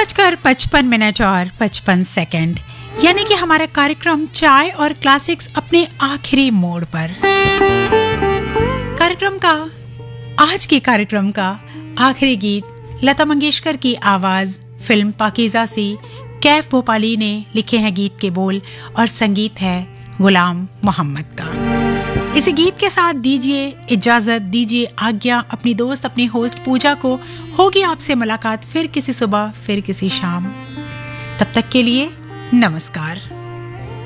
9:55 और 55 सेकंड, यानी कि हमारा कार्यक्रम चाय और क्लासिक्स अपने आखिरी मोड़ पर। आज के कार्यक्रम का आखिरी गीत लता मंगेशकर की आवाज, फिल्म पाकीज़ा से कैफ भोपाली ने लिखे हैं गीत के बोल और संगीत है गुलाम मोहम्मद का। इसी गीत के साथ दीजिए इजाजत, दीजिए आज्ञा अपनी दोस्त, अपनी होस्ट पूजा को। होगी आपसे मुलाकात फिर किसी सुबह, फिर किसी शाम। तब तक के लिए नमस्कार।